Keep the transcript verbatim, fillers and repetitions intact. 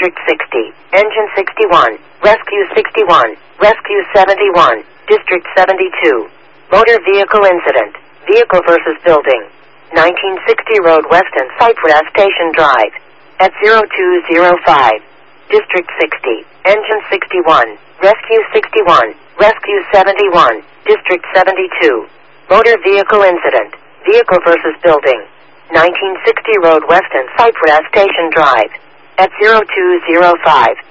District sixty, Engine sixty-one, Rescue sixty-one, Rescue seventy-one, District seventy-two. Motor vehicle incident, vehicle versus building. nineteen sixty Road West and Cypress Station Drive. At zero two zero five. District sixty, Engine sixty-one, Rescue sixty-one, Rescue seventy-one, District seventy-two. Motor vehicle incident, vehicle versus building. nineteen sixty Road West and Cypress Station Drive. At zero two zero five.